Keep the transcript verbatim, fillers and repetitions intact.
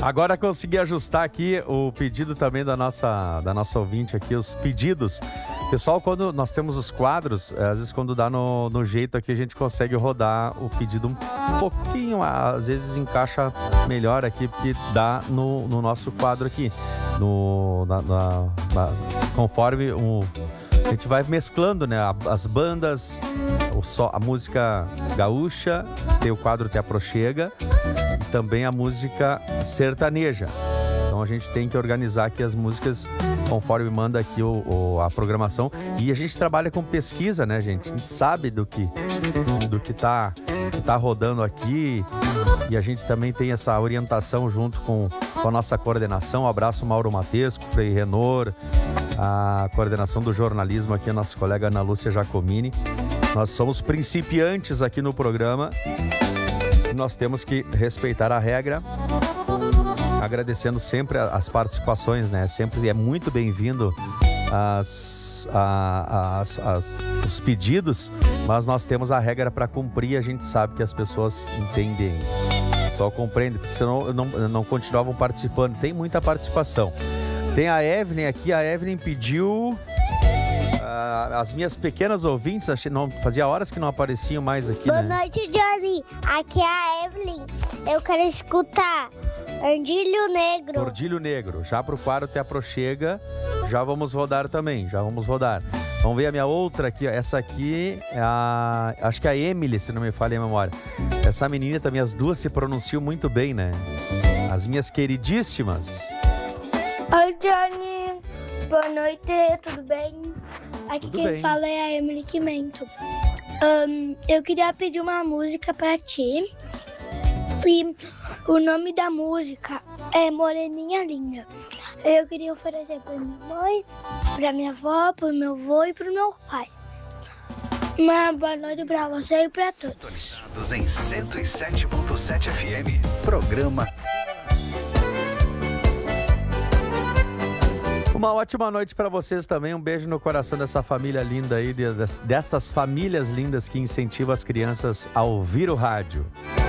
Agora consegui ajustar aqui o pedido também da nossa, da nossa ouvinte aqui, os pedidos. Pessoal, quando nós temos os quadros, às vezes quando dá no, no jeito aqui, a gente consegue rodar o pedido um pouquinho, às vezes encaixa melhor aqui, porque dá no, no nosso quadro aqui. No, na, na, na, conforme o, a gente vai mesclando, né? As bandas, o so, a música gaúcha, tem o quadro Te Aproxega, e também a música sertaneja. Então a gente tem que organizar aqui as músicas conforme manda aqui o, o, a programação. E a gente trabalha com pesquisa, né, gente? A gente sabe do que, do que tá, que tá rodando aqui. E a gente também tem essa orientação junto com, com a nossa coordenação. Um abraço, Mauro Matesco, Frei Renor, a coordenação do jornalismo aqui, a nossa colega Ana Lúcia Giacomini. Nós somos principiantes aqui no programa e nós temos que respeitar a regra, agradecendo sempre as participações, né? Sempre é muito bem-vindo as, a, as, as, os pedidos, mas nós temos a regra para cumprir e a gente sabe que as pessoas entendem, só compreendem, porque senão não, não continuavam participando. Tem muita participação. Tem a Evelyn aqui, a Evelyn pediu uh, as minhas pequenas ouvintes, achei, não, fazia horas que não apareciam mais aqui, Boa né? noite, Johnny. Aqui é a Evelyn. Eu quero escutar Ordilho Negro. Ordilho Negro. Já pro quadro Te Aproxega, já vamos rodar também, já vamos rodar. Vamos ver a minha outra aqui, ó. Essa aqui é a... acho que é a Emily, se não me falha a memória. Essa menina também, as duas se pronunciam muito bem, né? As minhas queridíssimas. Oi, Johnny. Boa noite, tudo bem? Aqui Tudo quem bem. fala é a Emily Quimento. Um, eu queria pedir uma música pra ti. E o nome da música é Moreninha Linda. Eu queria oferecer pra minha mãe, pra minha avó, pro meu avô e pro meu pai. Uma boa noite pra você e pra todos. Sintonizados em cento e sete ponto sete F M. Programa Uma ótima noite para vocês também. Um beijo no coração dessa família linda aí, destas famílias lindas que incentivam as crianças a ouvir o rádio.